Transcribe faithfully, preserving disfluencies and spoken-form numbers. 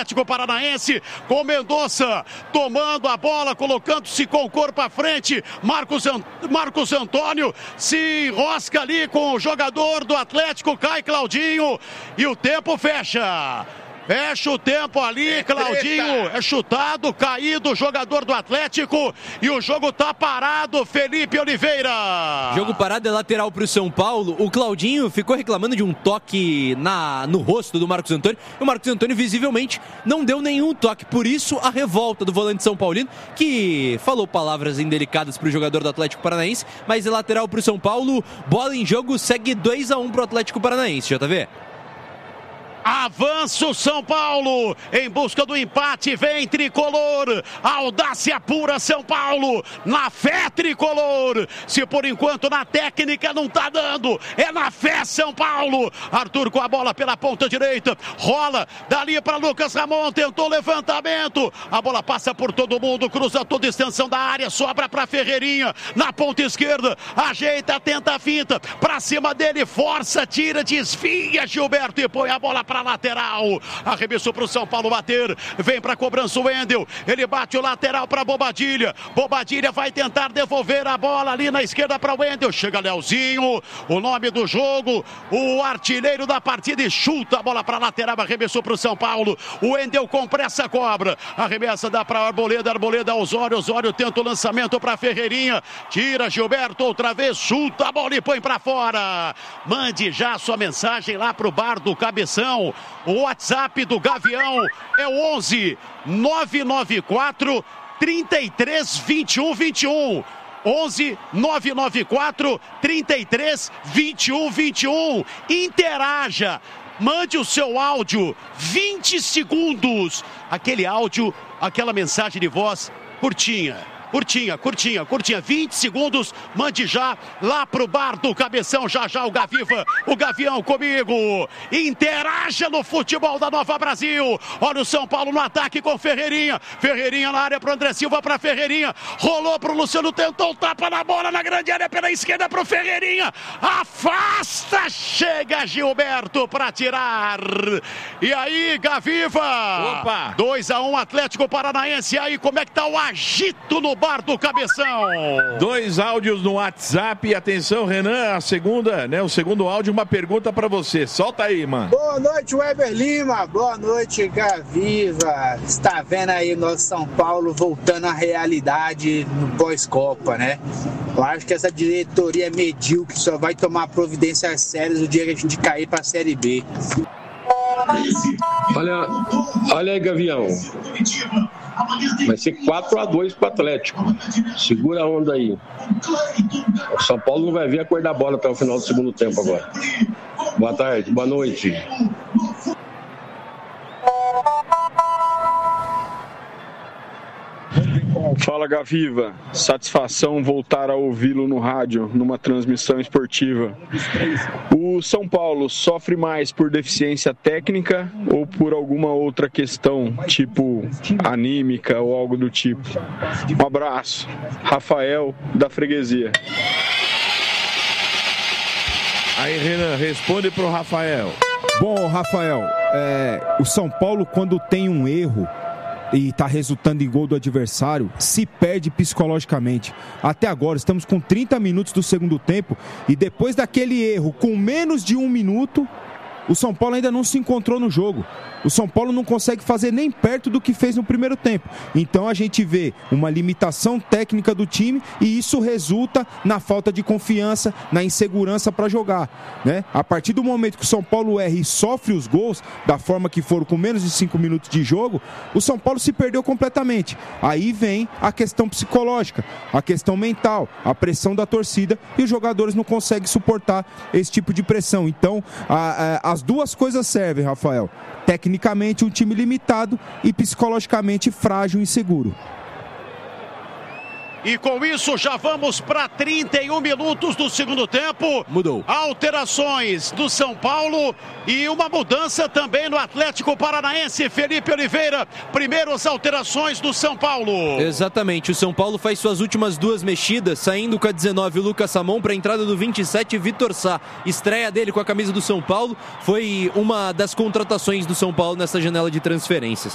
Atlético Paranaense, com Mendonça tomando a bola, colocando-se com o corpo à frente. Marcos, Marcos Antônio se enrosca ali com o jogador do Atlético, cai Claudinho e o tempo fecha. Fecha o tempo ali, é Claudinho é chutado, caído o jogador do Atlético e o jogo tá parado, Felipe Oliveira. Jogo parado é lateral pro São Paulo. O Claudinho ficou reclamando de um toque na, no rosto do Marcos Antônio e o Marcos Antônio visivelmente não deu nenhum toque, por isso a revolta do volante São Paulino, que falou palavras indelicadas pro jogador do Atlético Paranaense, mas é lateral pro São Paulo, bola em jogo, segue dois a um pro Atlético Paranaense, J V. Avança o São Paulo em busca do empate, vem tricolor, audácia pura São Paulo, na fé tricolor, se por enquanto na técnica não tá dando, é na fé São Paulo. Arthur com a bola pela ponta direita, rola dali para Lucas Ramon, tentou levantamento, a bola passa por todo mundo, cruza toda a extensão da área, sobra para Ferreirinha, na ponta esquerda, ajeita, tenta a finta, para cima dele, força, tira, desvia Gilberto e põe a bola para lateral, arremessou para o São Paulo bater, vem para a cobrança o Wendel, ele bate o lateral para Bobadilha, Bobadilha vai tentar devolver a bola ali na esquerda para o Wendel, chega Leozinho, o nome do jogo, o artilheiro da partida e chuta a bola para lateral, arremessou para o São Paulo, o Wendel com pressa cobra, arremessa dá para Arboleda, Arboleda Osório, Osório tenta o lançamento para Ferreirinha, tira Gilberto outra vez, chuta a bola e põe para fora. Mande já a sua mensagem lá para o bar do Cabeção. O WhatsApp do Gavião é o onze nove nove quatro, trinta e três, vinte e um, vinte e um. onze nove nove quatro, trinta e três, vinte e um, vinte e um. Interaja. Mande o seu áudio, vinte segundos. Aquele áudio, aquela mensagem de voz curtinha. Curtinha, curtinha, curtinha, vinte segundos, mande já lá pro bar do Cabeção, já já o Gaviva, o Gavião comigo, interaja no futebol da Nova Brasil, olha o São Paulo no ataque com Ferreirinha, Ferreirinha na área pro André Silva, pra Ferreirinha, rolou pro Luciano, tentou o tapa na bola na grande área pela esquerda pro Ferreirinha, afasta, chega Gilberto pra tirar, e aí Gaviva, opa, dois a um Atlético Paranaense, e aí como é que tá o agito no bar do Cabeção? Dois áudios no WhatsApp. Atenção, Renan, a segunda, né? O segundo áudio, uma pergunta pra você. Solta aí, mano. Boa noite, Weber Lima. Boa noite, Gaviva. Está vendo aí nosso São Paulo voltando à realidade no pós-Copa, né? Eu acho que essa diretoria medíocre só vai tomar providências sérias no dia que a gente cair pra Série B. Olha, olha aí, Gavião. Vai ser quatro a dois pro Atlético. Segura a onda aí. O São Paulo não vai ver a cor da bola até o final do segundo tempo agora. Boa tarde, boa noite. Fala, Gaviva, satisfação voltar a ouvi-lo no rádio, numa transmissão esportiva. O São Paulo sofre mais por deficiência técnica ou por alguma outra questão, tipo anímica ou algo do tipo? Um abraço, Rafael, da Freguesia. Aí, Renan, responde pro Rafael. Bom, Rafael, é, o São Paulo, quando tem um erro e está resultando em gol do adversário, se perde psicologicamente. Até agora, estamos com trinta minutos do segundo tempo e depois daquele erro, com menos de um minuto, o São Paulo ainda não se encontrou no jogo. O São Paulo não consegue fazer nem perto do que fez no primeiro tempo. Então a gente vê uma limitação técnica do time e isso resulta na falta de confiança, na insegurança para jogar, né? A partir do momento que o São Paulo erra e sofre os gols da forma que foram, com menos de cinco minutos de jogo, o São Paulo se perdeu completamente. Aí vem a questão psicológica, a questão mental, a pressão da torcida e os jogadores não conseguem suportar esse tipo de pressão. Então a, a, as duas coisas servem, Rafael. Tecnicamente um time limitado e psicologicamente frágil e inseguro. E com isso já vamos para trinta e um minutos do segundo tempo. Mudou. Alterações do São Paulo e uma mudança também no Atlético Paranaense. Felipe Oliveira, primeiras alterações do São Paulo. Exatamente, o São Paulo faz suas últimas duas mexidas, saindo com a dezenove o Lucas Samon para a entrada do vinte e sete Vitor Sá. Estreia dele com a camisa do São Paulo, foi uma das contratações do São Paulo nessa janela de transferências.